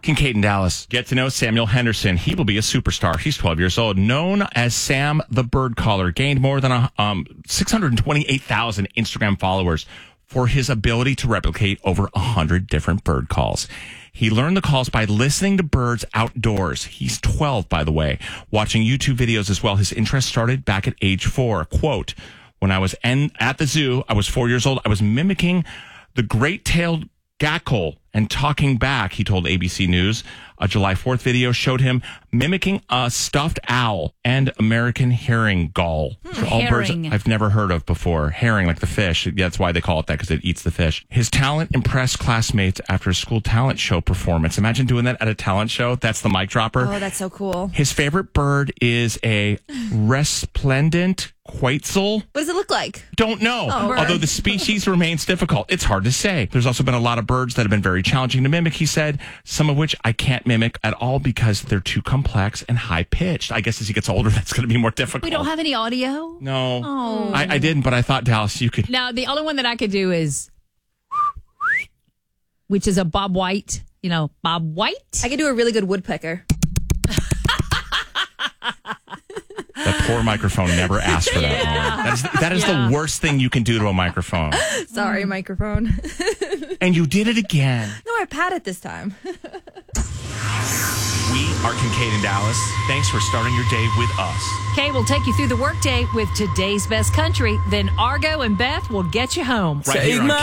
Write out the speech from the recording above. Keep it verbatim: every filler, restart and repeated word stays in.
Kincaid in Dallas. Get to know Samuel Henderson. He will be a superstar. He's twelve years old. Known as Sam the Bird Caller. Gained more than a, um, six hundred twenty-eight thousand Instagram followers for his ability to replicate over one hundred different bird calls. He learned the calls by listening to birds outdoors. He's twelve, by the way. Watching YouTube videos as well. His interest started back at age four. Quote, when I was en- at the zoo, I was four years old. I was mimicking the great-tailed gackle and talking back, he told A B C News. A July fourth video showed him mimicking a stuffed owl and American herring gull. Hmm, all herring. birds I've never heard of before. Herring, like the fish. Yeah, that's why they call it that, because it eats the fish. His talent impressed classmates after a school talent show performance. Imagine doing that at a talent show. That's the mic dropper. Oh, that's so cool. His favorite bird is a resplendent quetzal. What does it look like? Don't know. Oh, Although the species remains difficult. It's hard to say. There's also been a lot of birds that have been very challenging to mimic, he said, some of which I can't mimic at all because they're too complex and high-pitched. I guess as he gets older, that's going to be more difficult. We don't have any audio? No. Oh. I, I didn't, but I thought, Dallas, you could. Now, the only one that I could do is, which is a Bob White, you know, Bob White. I could do a really good woodpecker. That poor microphone never asked for that. Yeah. That is, that is Yeah. the worst thing you can do to a microphone. Sorry, microphone. And you did it again. No, I pat it this time. We are Kincaid in Dallas. Thanks for starting your day with us. Kay will take you through the workday with today's best country. Then Argo and Beth will get you home. Right here on